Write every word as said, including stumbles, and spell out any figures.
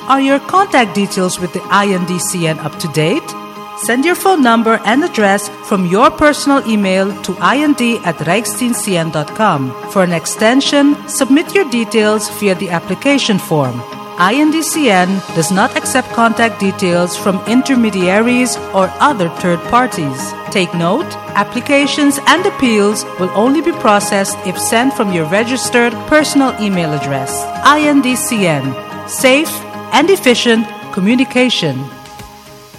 Are your contact details with the I N D C N up to date? Send your phone number and address from your personal email to ind at rijksdienstcn dot com. For an extension, submit your details via the application form. I N D C N does not accept contact details from intermediaries or other third parties. Take note, applications and appeals will only be processed if sent from your registered personal email address. I N D C N. Safe and efficient communication.